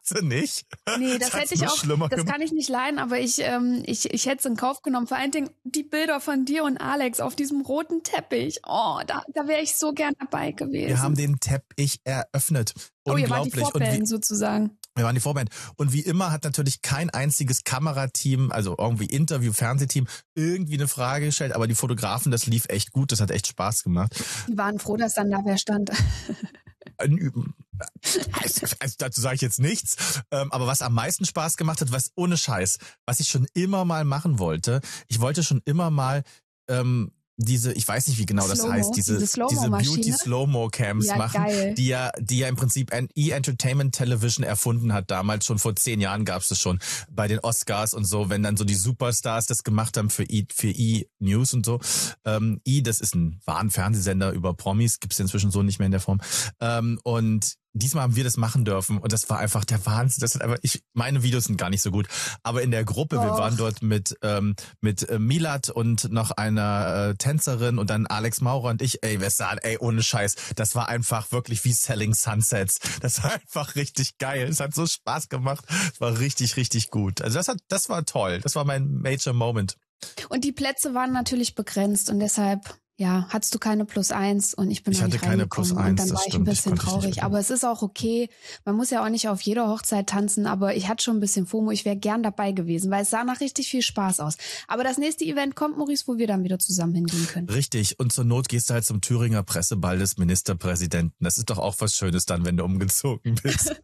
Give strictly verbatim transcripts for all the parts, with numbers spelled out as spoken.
Hat sie nicht? Nee, das, das hätte ich auch, das gemacht. Kann ich nicht leiden, aber ich, ähm, ich, ich hätte es in Kauf genommen. Vor allen Dingen die Bilder von dir und Alex auf diesem roten Teppich. Oh, da, da wäre ich so gern dabei gewesen. Wir haben den Teppich eröffnet. Oh, ihr wart die Vorband sozusagen. Wir waren die Vorband. Und wie immer hat natürlich kein einziges Kamerateam, also irgendwie Interview, Fernsehteam, irgendwie eine Frage gestellt. Aber die Fotografen, das lief echt gut. Das hat echt Spaß gemacht. Die waren froh, dass dann da wer stand. Also, also dazu sage ich jetzt nichts. Ähm, aber was am meisten Spaß gemacht hat, was ohne Scheiß, was ich schon immer mal machen wollte, ich wollte schon immer mal ähm, diese, ich weiß nicht, wie genau das heißt, diese, diese, diese Beauty-Slow-Mo-Cams ja, machen, geil. die ja, die ja im Prinzip E-Entertainment Television erfunden hat. Damals schon vor zehn Jahren gab es das schon bei den Oscars und so, wenn dann so die Superstars das gemacht haben für E, für E-News und so. Ähm, E, das ist ein wahren Fernsehsender über Promis, gibt's inzwischen so nicht mehr in der Form. Ähm, und diesmal haben wir das machen dürfen und das war einfach der Wahnsinn. Das sind einfach, ich, meine Videos sind gar nicht so gut, aber in der Gruppe, Och. wir waren dort mit ähm, mit äh, Milat und noch einer äh, Tänzerin und dann Alex Maurer und ich. Ey, wir sahen, ey, ohne Scheiß, das war einfach wirklich wie Selling Sunsets. Das war einfach richtig geil. Es hat so Spaß gemacht. Es war richtig, richtig gut. Also das hat, das war toll. Das war mein Major Moment. Und die Plätze waren natürlich begrenzt und deshalb ja, hattest du keine Plus eins und ich bin ich noch hatte nicht keine Plus eins, und dann war ich stimmt. ein bisschen traurig. Aber es ist auch okay. Man muss ja auch nicht auf jeder Hochzeit tanzen, aber ich hatte schon ein bisschen FOMO. Ich wäre gern dabei gewesen, weil es sah nach richtig viel Spaß aus. Aber das nächste Event kommt, Maurice, wo wir dann wieder zusammen hingehen können. Richtig. Und zur Not gehst du halt zum Thüringer Presseball des Ministerpräsidenten. Das ist doch auch was Schönes dann, wenn du umgezogen bist.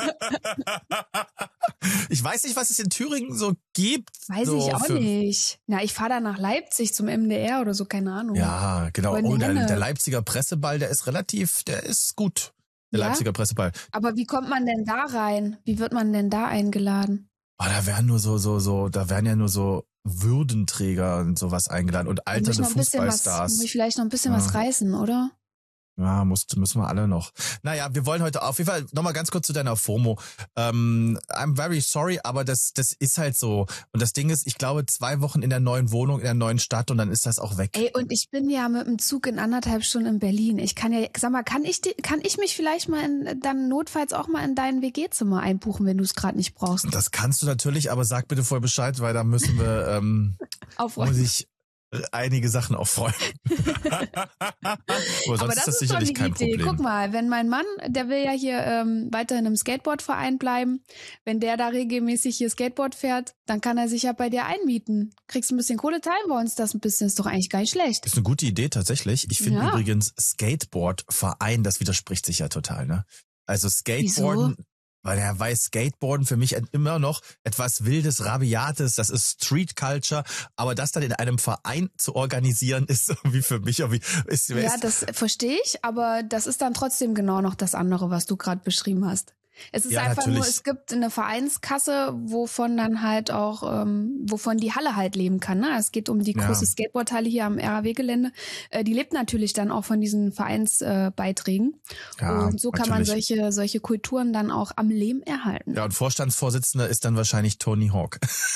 Ich weiß nicht, was es in Thüringen so gibt. Weiß so ich auch für... nicht. Na, ich fahre da nach Leipzig zum M D R oder so, keine Ahnung. Ja, genau. Oh, der, der Leipziger Presseball, der ist relativ, der ist gut. Der ja? Leipziger Presseball. Aber wie kommt man denn da rein? Wie wird man denn da eingeladen? Oh, da werden nur so, so, so, da werden ja nur so Würdenträger und sowas eingeladen und alternde Fußballstars. Muss ich vielleicht noch ein bisschen ja. was reißen, oder? Ja, muss, müssen wir alle noch. Naja, wir wollen heute auf jeden Fall nochmal ganz kurz zu deiner FOMO. Ähm, I'm very sorry, aber das, das ist halt so. Und das Ding ist, ich glaube, zwei Wochen in der neuen Wohnung, in der neuen Stadt und dann ist das auch weg. Ey, und ich bin ja mit dem Zug in anderthalb Stunden in Berlin. Ich kann ja, sag mal, kann ich, kann ich mich vielleicht mal in, dann notfalls auch mal in dein W G-Zimmer einbuchen, wenn du es gerade nicht brauchst? Das kannst du natürlich, aber sag bitte vorher Bescheid, weil da müssen wir, ähm, muss ich einige Sachen auch freuen. Aber sonst Aber das ist das ist sicherlich die kein Idee. Problem. Guck mal, wenn mein Mann, der will ja hier ähm, weiterhin im Skateboardverein bleiben, wenn der da regelmäßig hier Skateboard fährt, dann kann er sich ja bei dir einmieten. Kriegst ein bisschen Kohle, teilen wir uns das ein bisschen, ist doch eigentlich gar nicht schlecht. Ist eine gute Idee tatsächlich. Ich finde Ja. übrigens Skateboardverein, das widerspricht sich ja total, ne? Also Skateboarden, Wieso? weil er weiß, Skateboarden für mich immer noch etwas Wildes, Rabiates, das ist Street Culture, aber das dann in einem Verein zu organisieren, ist irgendwie für mich irgendwie... Ist, Ja, das verstehe ich, aber das ist dann trotzdem genau noch das andere, was du gerade beschrieben hast. Es ist Ja, einfach natürlich. nur, es gibt eine Vereinskasse, wovon dann halt auch, ähm, wovon die Halle halt leben kann. Ne? Es geht um die Ja. große Skateboardhalle hier am R A W-Gelände. Äh, die lebt natürlich dann auch von diesen Vereinsbeiträgen. Äh, Ja, und so kann man natürlich. solche solche Kulturen dann auch am Leben erhalten. Ja, und Vorstandsvorsitzender ist dann wahrscheinlich Tony Hawk.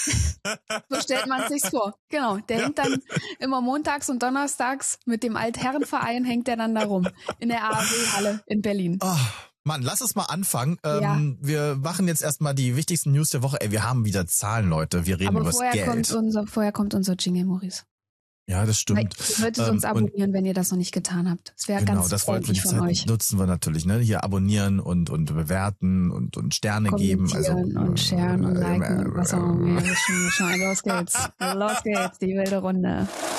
So stellt man sich's vor. Genau, der hängt dann immer montags und donnerstags mit dem Altherrenverein hängt der dann da rum in der R A W-Halle in Berlin. Oh, Mann, lass uns mal anfangen. Ja. Ähm, wir machen jetzt erstmal die wichtigsten News der Woche. Ey, wir haben wieder Zahlen, Leute. Wir reden Aber über das vorher Geld. kommt unser vorher kommt unser Jingle, Maurice. Ja, das stimmt. Ihr solltet Ähm, uns und- abonnieren, wenn ihr das noch nicht getan habt. Das wäre Genau, ganz das wollten wir freundlich die von Zeit euch. nutzen wir natürlich, ne? Hier abonnieren und und bewerten und und Sterne geben, also Kommentieren und sharen und äh, liken äh, und was auch immer. Schon, schon, los geht's. Los geht's, die wilde Runde.